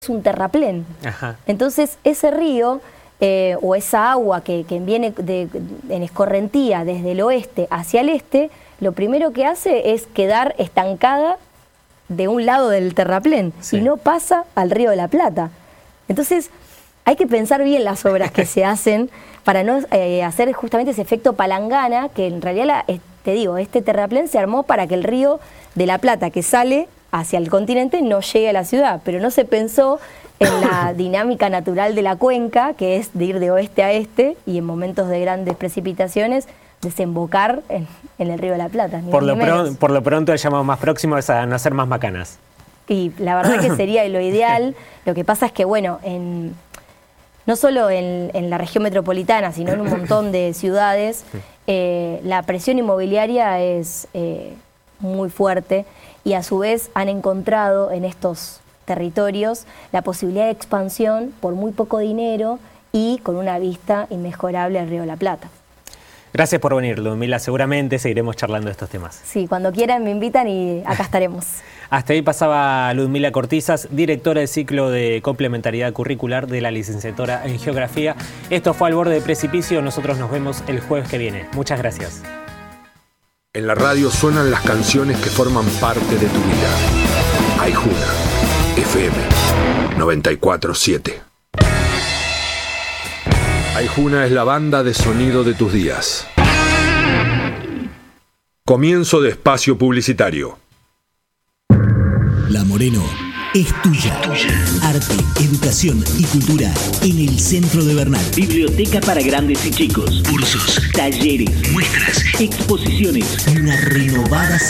es un terraplén. Ajá. Entonces ese río o esa agua que viene en escorrentía desde el oeste hacia el este, lo primero que hace es quedar estancada de un lado del terraplén, sí, y no pasa al Río de la Plata. Entonces hay que pensar bien las obras que se hacen para no hacer justamente ese efecto palangana, que en realidad, te digo, este terraplén se armó para que el Río de la Plata que sale hacia el continente no llegue a la ciudad, pero no se pensó en la dinámica natural de la cuenca, que es de ir de oeste a este y en momentos de grandes precipitaciones desembocar en el Río de la Plata. Por lo pronto el llamado más próximo es a no hacer más macanas. Y la verdad que sería lo ideal. Lo que pasa es que, bueno, no solo en la región metropolitana, sino en un montón de ciudades, la presión inmobiliaria es muy fuerte, y a su vez han encontrado en estos territorios la posibilidad de expansión por muy poco dinero y con una vista inmejorable al Río de la Plata. Gracias por venir, Ludmila. Seguramente seguiremos charlando de estos temas. Sí, cuando quieran me invitan y acá estaremos. Hasta ahí pasaba Ludmila Cortizas, directora del ciclo de complementariedad curricular de la licenciatura en Geografía. Esto fue Al Borde del Precipicio. Nosotros nos vemos el jueves que viene. Muchas gracias. En la radio suenan las canciones que forman parte de tu vida. Aijuna, FM 94.7. Aijuna es la banda de sonido de tus días. Comienzo de espacio publicitario. La Moreno es tuya. Arte, educación y cultura en el centro de Bernal. Biblioteca para grandes y chicos. Cursos, talleres, muestras, exposiciones y una renovada